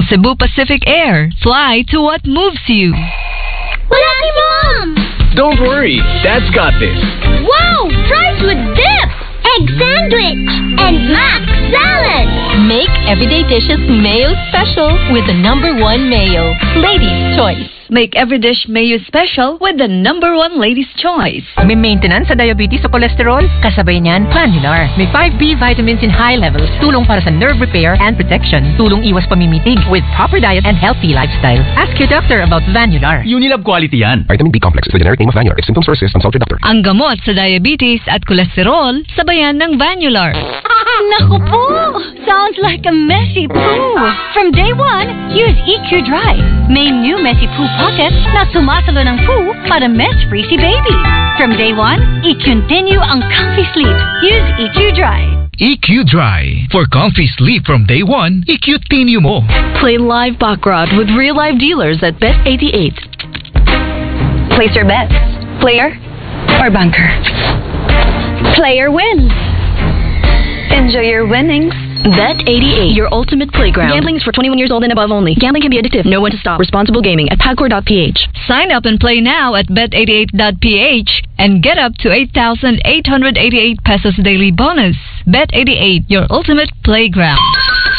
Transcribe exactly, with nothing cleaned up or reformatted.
Cebu Pacific Air. Fly to what moves you. Lucky Mom! Don't worry, Dad's got this. Wow! Fries with dip! Egg sandwich! And mac salad! Make everyday dishes mayo special with the number one mayo. Ladies' Choice. Make every dish mayo special with the number one Ladies' Choice. May maintenance sa diabetes o cholesterol? Kasabay niyan, Vanular. May five B vitamins in high levels. Tulong para sa nerve repair and protection. Tulong iwas pamimitig with proper diet and healthy lifestyle. Ask your doctor about Vanular. Unilab quality yan. Vitamin B complex is the generic name of Vanular. If symptoms persist, consult your doctor. Ang gamot sa diabetes at kolesterol, sabayan ng Vanular. Naku po! Sounds like a messy poo. From day one, use E Q Dry. May new messy poo pockets na sumasalo ng poo para mess-free si baby. From day one, i-continue ang comfy sleep. Use E Q Dry. E Q Dry. For comfy sleep from day one, i-continue mo. Play live baccarat with real live dealers at Bet eighty-eight. Place your bets. Player or banker. Player wins. Enjoy your winnings. Bet eighty-eight, your ultimate playground. Gambling is for twenty-one years old and above only. Gambling can be addictive. Know when to stop. Responsible gaming at pagcor dot p h. Sign up and play now at bet eighty-eight dot p h and get up to eight thousand eight hundred eighty-eight pesos daily bonus. Bet eighty-eight, your ultimate playground.